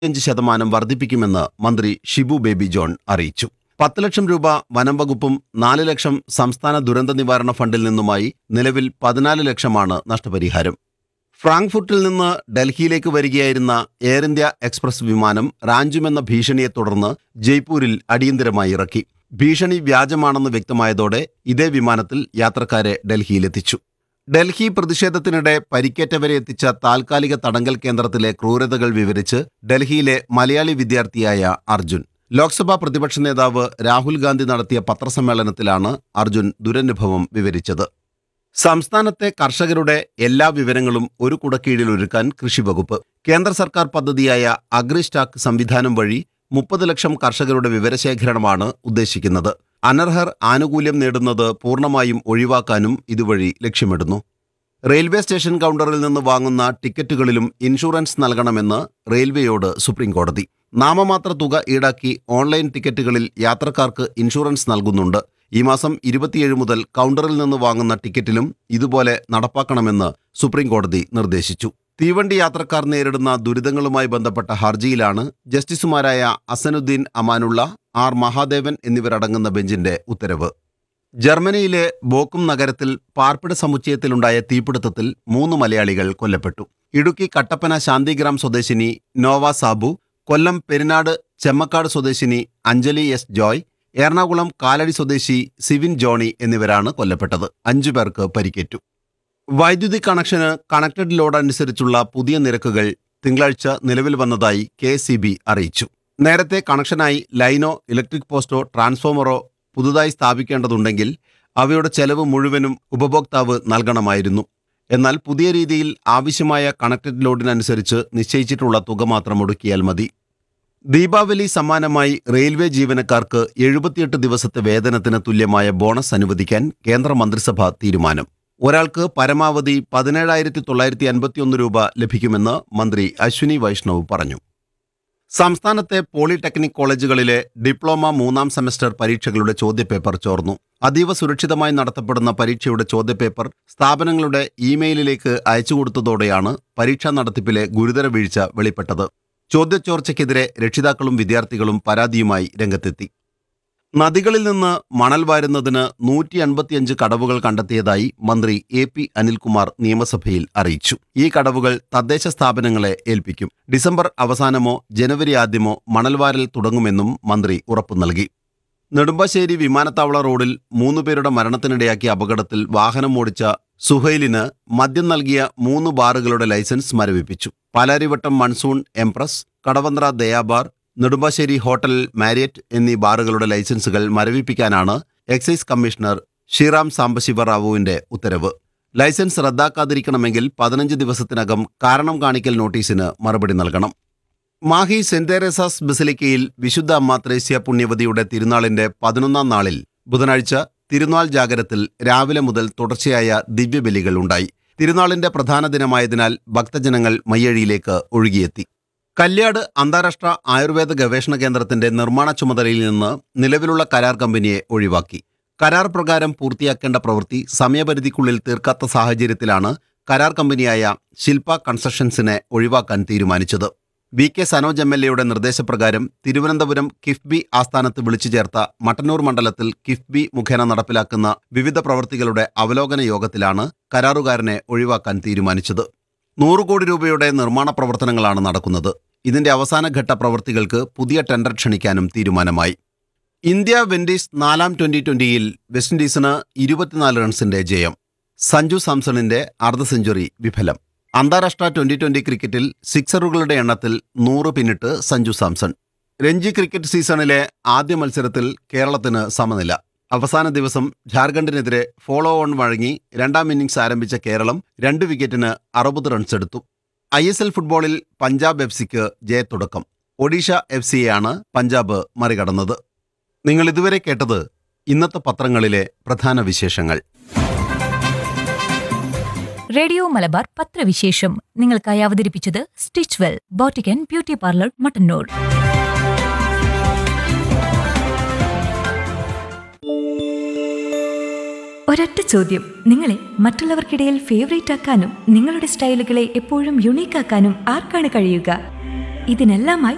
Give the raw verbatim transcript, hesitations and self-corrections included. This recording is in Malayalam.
അഞ്ച് ശതമാനം വർദ്ധിപ്പിക്കുമെന്ന് മന്ത്രി ഷിബു ബേബി ജോൺ അറിയിച്ചു. പത്ത് ലക്ഷം രൂപ വനം വകുപ്പും നാല് ലക്ഷം സംസ്ഥാന ദുരന്ത നിവാരണ ഫണ്ടിൽ നിന്നുമായി നിലവിൽ പതിനാല് ലക്ഷമാണ് നഷ്ടപരിഹാരം. ഫ്രാങ്ക്ഫർട്ടിൽ നിന്ന് ഡൽഹിയിലേക്ക് വരികയായിരുന്ന എയർ ഇന്ത്യ എക്സ്പ്രസ് വിമാനം റാഞ്ചുമെന്ന ഭീഷണിയെ തുടർന്ന് ജയ്പൂരിൽ അടിയന്തരമായി ഇറക്കി. ഭീഷണി വ്യാജമാണെന്ന് വ്യക്തമായതോടെ ഇതേ വിമാനത്തിൽ യാത്രക്കാരെ ഡൽഹിയിലെത്തിച്ചു. ഡൽഹി പ്രതിഷേധത്തിനിടെ പരിക്കേറ്റവരെ എത്തിച്ച താൽക്കാലിക തടങ്കൽ കേന്ദ്രത്തിലെ ക്രൂരതകൾ വിവരിച്ച് ഡൽഹിയിലെ മലയാളി വിദ്യാർത്ഥിയായ അർജുൻ. ലോക്സഭാ പ്രതിപക്ഷ നേതാവ് രാഹുൽ ഗാന്ധി നടത്തിയ പത്രസമ്മേളനത്തിലാണ് അർജുൻ ദുരനുഭവം വിവരിച്ചത്. സംസ്ഥാനത്തെ കർഷകരുടെ എല്ലാ വിവരങ്ങളും ഒരു കുടക്കീഴിൽ ഒരുക്കാൻ കൃഷിവകുപ്പ് കേന്ദ്ര സർക്കാർ പദ്ധതിയായ അഗ്രിസ്റ്റാക്ക് സംവിധാനം വഴി മുപ്പത് ലക്ഷം കർഷകരുടെ വിവരശേഖരണമാണ് ഉദ്ദേശിക്കുന്നത്. അനർഹർ ആനുകൂല്യം നേടുന്നത് പൂർണ്ണമായും ഒഴിവാക്കാനും ഇതുവഴി ലക്ഷ്യമിടുന്നു. റെയിൽവേ സ്റ്റേഷൻ കൗണ്ടറിൽ നിന്ന് വാങ്ങുന്ന ടിക്കറ്റുകളിലും ഇൻഷുറൻസ് നൽകണമെന്ന് റെയിൽവേയോട് സുപ്രീംകോടതി. നാമമാത്ര തുക ഈടാക്കി ഓൺലൈൻ ടിക്കറ്റുകളിൽ യാത്രക്കാർക്ക് ഇൻഷുറൻസ് നൽകുന്നുണ്ട്. ഈ മാസം ഇരുപത്തിയേഴ് മുതൽ കൗണ്ടറിൽ നിന്ന് വാങ്ങുന്ന ടിക്കറ്റിലും ഇതുപോലെ നടപ്പാക്കണമെന്ന് സുപ്രീംകോടതി നിർദ്ദേശിച്ചു. തീവണ്ടി യാത്രക്കാർ നേരിടുന്ന ദുരിതങ്ങളുമായി ബന്ധപ്പെട്ട ഹർജിയിലാണ് ജസ്റ്റിസുമാരായ അസനുദ്ദീൻ അമാനുള്ള, ആർ മഹാദേവൻ എന്നിവരടങ്ങുന്ന ബെഞ്ചിന്റെ ഉത്തരവ്. ജർമ്മനിയിലെ ബോക്കും നഗരത്തിൽ പാർപ്പിട സമുച്ചയത്തിലുണ്ടായ തീപിടുത്തത്തിൽ മൂന്ന് മലയാളികൾ കൊല്ലപ്പെട്ടു. ഇടുക്കി കട്ടപ്പന ശാന്തിഗ്രാം സ്വദേശിനി നോവ സാബു, കൊല്ലം പെരിനാട് ചെമ്മക്കാട് സ്വദേശിനി അഞ്ജലി എസ് ജോയ്, എറണാകുളം കാലടി സ്വദേശി സിവിൻ ജോണി എന്നിവരാണ് കൊല്ലപ്പെട്ടത്. അഞ്ചു പേർക്ക് പരിക്കേറ്റു. വൈദ്യുതി കണക്ഷന് കണക്റ്റഡ് ലോഡ് അനുസരിച്ചുള്ള പുതിയ നിരക്കുകൾ തിങ്കളാഴ്ച നിലവിൽ വന്നതായി കെ എസ് ഇ ബി അറിയിച്ചു. നേരത്തെ കണക്ഷനായി ലൈനോ, ഇലക്ട്രിക് പോസ്റ്റോ, ട്രാൻസ്ഫോമറോ പുതുതായി സ്ഥാപിക്കേണ്ടതുണ്ടെങ്കിൽ അവയുടെ ചെലവ് മുഴുവനും ഉപഭോക്താവ് നൽകണമായിരുന്നു. എന്നാൽ പുതിയ രീതിയിൽ ആവശ്യമായ കണക്റ്റഡ് ലോഡിനനുസരിച്ച് നിശ്ചയിച്ചിട്ടുള്ള തുക മാത്രം ഒടുക്കിയാൽ മതി. ദീപാവലി സമ്മാനമായി റെയിൽവേ ജീവനക്കാർക്ക് എഴുപത്തിയെട്ട് ദിവസത്തെ വേതനത്തിന് തുല്യമായ ബോണസ് അനുവദിക്കാൻ കേന്ദ്ര മന്ത്രിസഭ തീരുമാനം. ഒരാൾക്ക് പരമാവധി പതിനേഴായിരത്തി തൊള്ളായിരത്തി അൻപത്തിയൊന്ന് രൂപ ലഭിക്കുമെന്ന് മന്ത്രി അശ്വിനി വൈഷ്ണവ് പറഞ്ഞു. സംസ്ഥാനത്തെ പോളിടെക്നിക് കോളേജുകളിലെ ഡിപ്ലോമ മൂന്നാം സെമസ്റ്റർ പരീക്ഷകളുടെ ചോദ്യപേപ്പർ ചോർന്നു. അതീവ സുരക്ഷിതമായി നടത്തപ്പെടുന്ന പരീക്ഷയുടെ ചോദ്യപേപ്പർ സ്ഥാപനങ്ങളുടെ ഇമെയിലിലേക്ക് അയച്ചുകൊടുത്തതോടെയാണ് പരീക്ഷാ നടത്തിപ്പിലെ ഗുരുതര വീഴ്ച വെളിപ്പെട്ടത്. ചോദ്യച്ചോർച്ചയ്ക്കെതിരെ രക്ഷിതാക്കളും വിദ്യാർത്ഥികളും പരാതിയുമായി രംഗത്തെത്തി. നദികളിൽ നിന്ന് മണൽ വാരുന്നതിന് നൂറ്റി അൻപത്തിയഞ്ച് കടവുകൾ കണ്ടെത്തിയതായി മന്ത്രി എ പി അനിൽകുമാർ നിയമസഭയിൽ അറിയിച്ചു. ഈ കടവുകൾ തദ്ദേശ സ്ഥാപനങ്ങളെ ഏൽപ്പിക്കും. ഡിസംബർ അവസാനമോ ജനുവരി ആദ്യമോ മണൽവാരൽ തുടങ്ങുമെന്നും മന്ത്രി ഉറപ്പു നൽകി. നെടുമ്പാശ്ശേരി വിമാനത്താവള റോഡിൽ മൂന്നുപേരുടെ മരണത്തിനിടയാക്കിയ അപകടത്തിൽ വാഹനമോടിച്ച സുഹൈലിന് മദ്യം നൽകിയ മൂന്ന് ബാറുകളുടെ licence മരവിപ്പിച്ചു. Palarivattom monsoon empress, Kadavanthra ദയാബാർ, Nedumbassery hotel Marriott എന്നീ ബാറുകളുടെ ലൈസൻസുകൾ മരവിപ്പിക്കാനാണ് എക്സൈസ് കമ്മീഷണർ ശ്രീറാം സാംബശിവ റാവുവിന്റെ ഉത്തരവ്. ലൈസൻസ് റദ്ദാക്കാതിരിക്കണമെങ്കിൽ പതിനഞ്ച് ദിവസത്തിനകം കാരണം കാണിക്കൽ നോട്ടീസിന് മറുപടി നൽകണം. മാഹി സെന്റ് തെരേസാസ് ബസിലിക്കയിൽ വിശുദ്ധ അമ്മ ത്രേസ്യ പുണ്യവതിയുടെ തിരുനാളിന്റെ പതിനൊന്നാം നാളിൽ ബുധനാഴ്ച തിരുനാൾ ജാഗരത്തിൽ രാവിലെ മുതൽ തുടർച്ചയായ ദിവ്യബലികൾ ഉണ്ടായി. തിരുനാളിന്റെ പ്രധാന ദിനമായതിനാൽ ഭക്തജനങ്ങൾ മയ്യഴിയിലേക്ക് ഒഴുകിയെത്തി. കല്യാട് അന്താരാഷ്ട്ര ആയുർവേദ ഗവേഷണ കേന്ദ്രത്തിന്റെ നിർമ്മാണ ചുമതലയിൽ നിന്ന് നിലവിലുള്ള കരാർ കമ്പനിയെ ഒഴിവാക്കി. കരാർ പ്രകാരം പൂർത്തിയാക്കേണ്ട പ്രവൃത്തി സമയപരിധിക്കുള്ളിൽ തീർക്കാത്ത സാഹചര്യത്തിലാണ് കരാർ കമ്പനിയായ ശില്പ കൺസ്ട്രക്ഷൻസിനെ ഒഴിവാക്കാൻ തീരുമാനിച്ചത്. V K Sanoj M L എയുടെ നിർദ്ദേശപ്രകാരം തിരുവനന്തപുരം കിഫ്ബി ആസ്ഥാനത്ത് വിളിച്ചു ചേർത്ത മട്ടന്നൂർ മണ്ഡലത്തിൽ കിഫ്ബി മുഖേന നടപ്പിലാക്കുന്ന വിവിധ പ്രവൃത്തികളുടെ അവലോകന യോഗത്തിലാണ് കരാറുകാരനെ ഒഴിവാക്കാൻ തീരുമാനിച്ചത്. നൂറ് കോടി രൂപയുടെ നിർമ്മാണ പ്രവർത്തനങ്ങളാണ് നടക്കുന്നത്. ഇതിന്റെ അവസാനഘട്ട പ്രവൃത്തികൾക്ക് പുതിയ ടെൻഡർ ക്ഷണിക്കാനും തീരുമാനമായി. ഇന്ത്യ വെൻഡീസ് നാലാം ട്വന്റി ട്വന്റിയിൽ വെസ്റ്റ് ഇൻഡീസിന് ഇരുപത്തിനാല് റൺസിന്റെ ജയം. സഞ്ജു സാംസണിന്റെ അർദ്ധ സെഞ്ചുറി വിഫലം. അന്താരാഷ്ട്ര ട്വന്റി ട്വന്റി ക്രിക്കറ്റിൽ സിക്സറുകളുടെ എണ്ണത്തിൽ നൂറ് പിന്നിട്ട് സഞ്ജു സാംസൺ. രഞ്ജി ക്രിക്കറ്റ് സീസണിലെ ആദ്യ മത്സരത്തിൽ കേരളത്തിന് സമനില. അവസാന ദിവസം ഝാർഖണ്ഡിനെതിരെ ഫോളോ ഓൺ വഴങ്ങി രണ്ടാം ഇന്നിംഗ്സ് ആരംഭിച്ച കേരളം രണ്ട് വിക്കറ്റിന് അറുപത് റൺസെടുത്തു. ഐ എസ് എൽ ഫുട്ബോളിൽ പഞ്ചാബ് എഫ് സിക്ക് ജയത്തുടക്കം. ഒഡീഷ എഫ് സിയെയാണ് പഞ്ചാബ് മറികടന്നത്. നിങ്ങൾ ഇതുവരെ കേട്ടത് ഇന്നത്തെ പത്രങ്ങളിലെ പ്രധാന വിശേഷങ്ങൾ. റേഡിയോ മലബാർ പത്രവിശേഷം നിങ്ങൾക്കായി അവതരിപ്പിച്ചത് stitch well boutique and beauty parlour Mattannur. ഒരൊറ്റ ചോദ്യം, നിങ്ങളെ മറ്റുള്ളവർക്കിടയിൽ ഫേവറേറ്റ് ആക്കാനും നിങ്ങളുടെ സ്റ്റൈലുകളെ എപ്പോഴും യുണീക്ക് ആക്കാനും ആർക്കാണ് കഴിയുക? ഇതിനെല്ലാമായി